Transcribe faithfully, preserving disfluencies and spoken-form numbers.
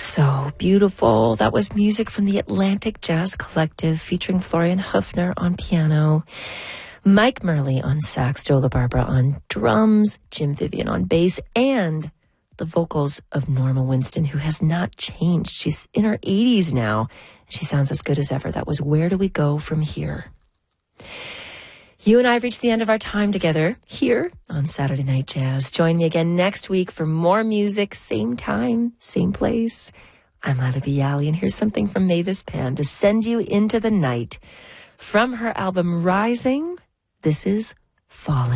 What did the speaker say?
So beautiful. That was music from the Atlantic Jazz Collective featuring Florian Höfner on piano, Mike Murley on sax, Joe LaBarbera on drums, Jim Vivian on bass, and the vocals of Norma Winston, who has not changed. She's in her eighties now. She sounds as good as ever. That was Where Do We Go From Here? You and I have reached the end of our time together here on Saturday Night Jazz. Join me again next week for more music, same time, same place. I'm Lila Bialy, and here's something from Mavis Pan to send you into the night. From her album Rising, this is Falling.